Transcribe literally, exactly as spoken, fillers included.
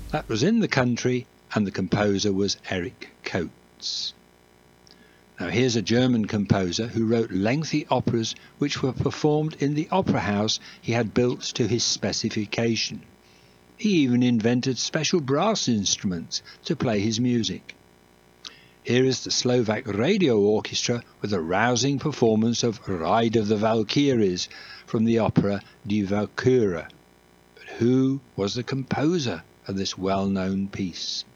That was in the country, and the composer was Erich Coates. Now here's a German composer who wrote lengthy operas which were performed in the opera house he had built to his specification. He even invented special brass instruments to play his music. Here is the Slovak Radio Orchestra with a rousing performance of Ride of the Valkyries from the opera Die Walküre. But who was the composer of this well-known piece?